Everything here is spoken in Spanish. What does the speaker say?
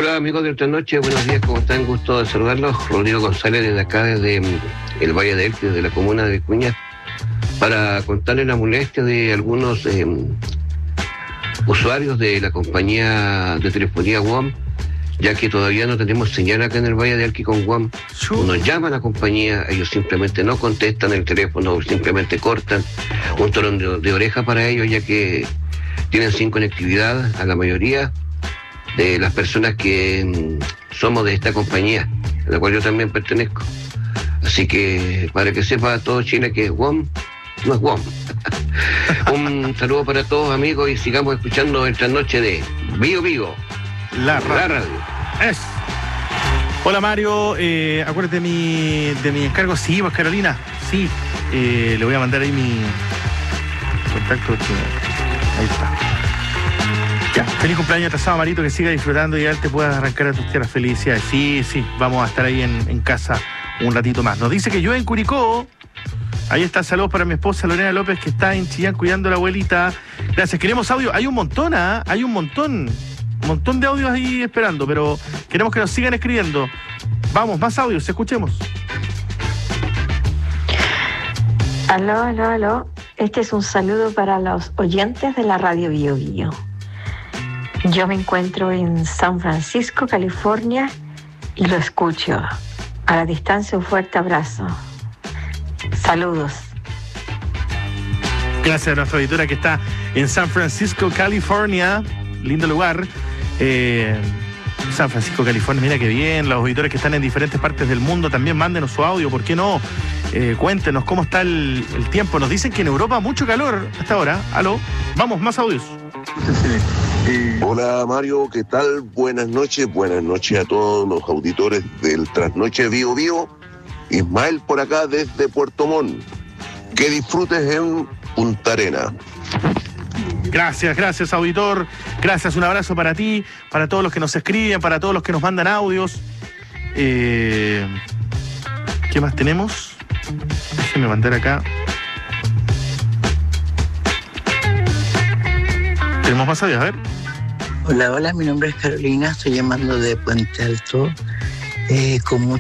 Hola amigos de Otra Noche, buenos días, ¿cómo están? Gusto de saludarlos. Rodrigo González desde acá, desde el Valle de Elqui, desde la comuna de Vicuña, para contarles la molestia de algunos usuarios de la compañía de telefonía WOM, ya que todavía no tenemos señal acá en el Valle de Elqui con WOM. Uno llama a la compañía, ellos simplemente no contestan el teléfono, simplemente cortan. Un tirón de oreja para ellos, ya que tienen sin conectividad a la mayoría de las personas que somos de esta compañía, a la cual yo también pertenezco. Así que para que sepa todo Chile que WOM no es WOM. Un saludo para todos amigos y sigamos escuchando esta noche de Vigo Vigo, la radio. Hola Mario, acuérdate de mi encargo. Sí, pues Carolina, sí, le voy a mandar ahí mi contacto. Ahí está. Ya, feliz cumpleaños atrasado, Marito, que siga disfrutando y ya te puedas arrancar a tus tierras. Felicidades. Sí, vamos a estar ahí en casa un ratito más. Nos dice que llueve en Curicó. Ahí está, saludos para mi esposa Lorena López, que está en Chillán cuidando a la abuelita. Gracias, queremos audio. Hay un montón, hay un montón de audios ahí esperando, pero queremos que nos sigan escribiendo. Vamos, más audios, escuchemos. Aló. Este es un saludo para los oyentes de la radio Bio Bio. Yo me encuentro en San Francisco, California, y lo escucho. A la distancia, un fuerte abrazo. Saludos. Gracias a nuestra auditora que está en San Francisco, California. Lindo lugar. San Francisco, California, mira qué bien. Los auditores que están en diferentes partes del mundo también mándenos su audio, ¿por qué no? Cuéntenos cómo está el tiempo. Nos dicen que en Europa mucho calor hasta ahora. Aló, vamos, más audios. Hola Mario, ¿qué tal? Buenas noches a todos los auditores del Trasnoche Vigo Vigo. Ismael por acá desde Puerto Montt. Que disfrutes en Punta Arena. Gracias, auditor. Gracias, un abrazo para ti, para todos los que nos escriben, para todos los que nos mandan audios. ¿Qué más tenemos? Déjenme mandar acá. ¿Tenemos más audios? A ver. Hola, mi nombre es Carolina, estoy llamando de Puente Alto. Con